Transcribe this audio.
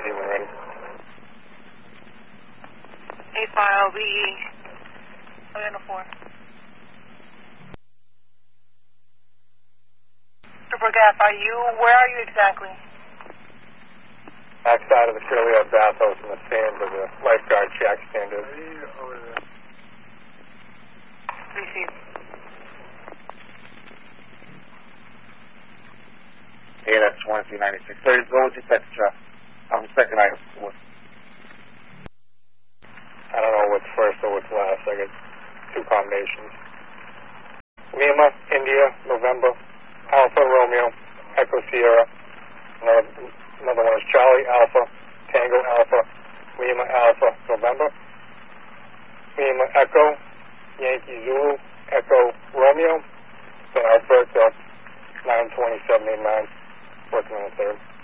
when ready. A-file, BE. Uniform. Triple Gap, where are you exactly? Backside of the Trilliard bathhouse in the stand of the lifeguard shack stand is. Received. Yeah, that's 1396. So what was your second item? I don't know what's first or what's last. I got two combinations. Lima, India, November, Alpha, Romeo, Echo, Sierra. Another one is Charlie, Alpha, Tango, Alpha, Lima, Alpha, November. Lima, Echo, Yankee, Zulu, Echo, Romeo. Then Alberta, 92789, working on the third.